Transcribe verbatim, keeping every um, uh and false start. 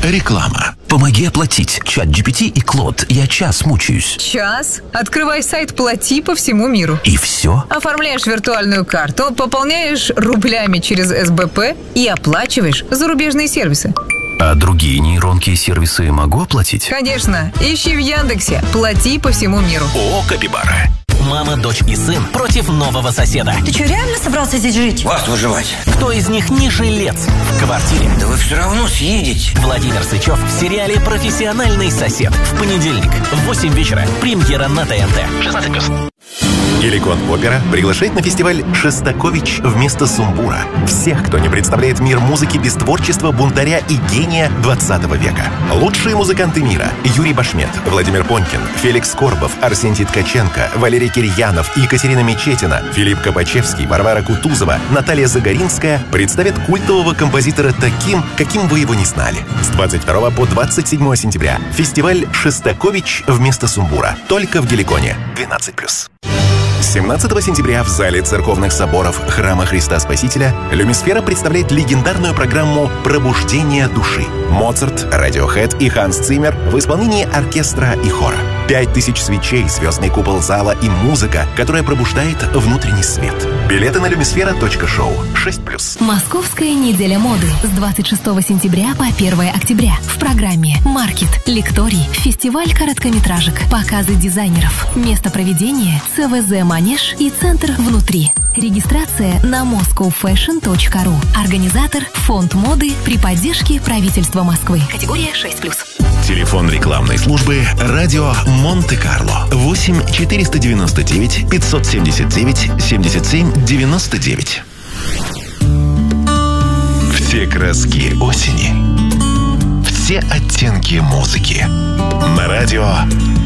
Реклама. Помоги оплатить. Чат-джи пи ти и Клод. Я час мучаюсь. Час? Открывай сайт «Плати» по всему миру. И все? Оформляешь виртуальную карту, пополняешь рублями через эс бэ пэ и оплачиваешь зарубежные сервисы. А другие нейронки и сервисы могу оплатить? Конечно. Ищи в Яндексе «Плати по всему миру». О, Капибара. Мама, дочь и сын против нового соседа. Ты что, реально собрался здесь жить? Вас выживать. Кто из них не жилец в квартире? Да вы все равно съедете. Владимир Сычев в сериале «Профессиональный сосед». В понедельник в восемь вечера. Премьера на тэ эн тэ. шестнадцать плюс. Геликон Опера приглашает на фестиваль «Шостакович вместо сумбура». Всех, кто не представляет мир музыки без творчества бунтаря и гения двадцатого века. Лучшие музыканты мира – Юрий Башмет, Владимир Понькин, Феликс Корбов, Арсентий Ткаченко, Валерий Кирьянов, Екатерина Мечетина, Филипп Копачевский, Варвара Кутузова, Наталья Загоринская представят культового композитора таким, каким вы его не знали. С двадцать второго по двадцать седьмое сентября. Фестиваль «Шостакович вместо сумбура». Только в Геликоне. двенадцать плюс. семнадцатого сентября в зале церковных соборов Храма Христа Спасителя Люмисфера представляет легендарную программу «Пробуждение души». Моцарт, Радиохэд и Ханс Циммер в исполнении оркестра и хора. Пять тысяч свечей, звездный купол зала и музыка, которая пробуждает внутренний свет. Билеты на люмисфера точка шоу. шесть плюс. Московская неделя моды с двадцать шестого сентября по первое октября. В программе маркет, лекторий, фестиваль короткометражек, показы дизайнеров, место проведения цэ вэ зэ Манеж и центр внутри. Регистрация на москоу фэшн точка ру. Организатор Фонд моды при поддержке правительства Москвы. Категория шесть плюс. Телефон рекламной службы «Радио Монте-Карло». восемь четыреста девяносто девять пятьсот семьдесят девять семьдесят семь девяносто девять. Все краски осени. Все оттенки музыки. На радио